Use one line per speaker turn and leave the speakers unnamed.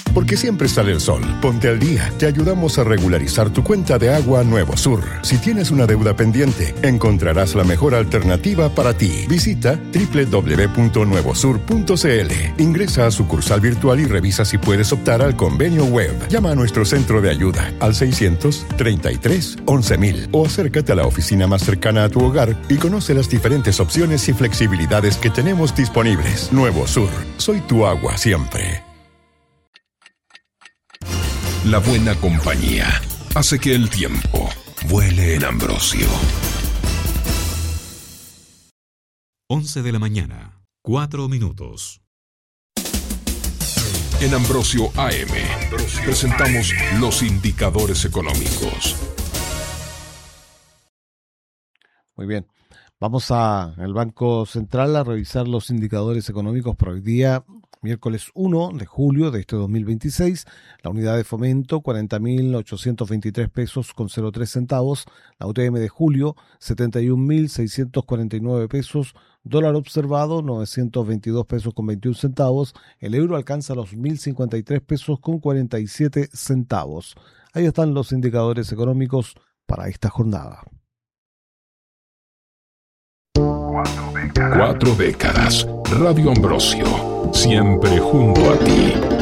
porque siempre sale el sol. Ponte al día. Te ayudamos a regularizar tu cuenta de agua Nuevo Sur. Si tienes una deuda pendiente, encontrarás la mejor alternativa para ti. Visita www.nuevosur.cl. Ingresa a sucursal virtual y revisa si puedes optar al convenio web. Llama a nuestro centro de ayuda al 600-33-11.000 o acércate a la oficina más cercana a tu hogar y conoce las diferentes opciones y flexibilidades que tenemos disponibles. Nuevo Sur. Soy tu agua siempre.
La buena compañía hace que el tiempo vuele en Ambrosio.
11 de la mañana, 4 minutos.
En Ambrosio AM presentamos los indicadores económicos.
Muy bien. Vamos al Banco Central a revisar los indicadores económicos por hoy día, miércoles 1 de julio de este 2026. La unidad de fomento, 40.823 pesos con 03 centavos. La UTM de julio, 71.649 pesos. Dólar observado, 922 pesos con 21 centavos. El euro alcanza los 1.053 pesos con 47 centavos. Ahí están los indicadores económicos para esta jornada.
4 décadas. Radio Ambrosio, siempre junto a ti.